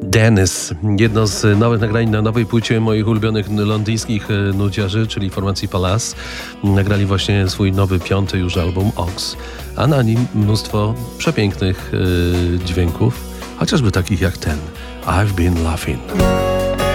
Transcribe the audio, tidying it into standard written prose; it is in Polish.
Dennis, jedno z nowych nagrań na nowej płycie moich ulubionych londyńskich nudziarzy, czyli formacji Palace. Nagrali właśnie swój nowy, 5. już album Ox, a na nim mnóstwo przepięknych dźwięków, chociażby takich jak ten I've Been Laughing.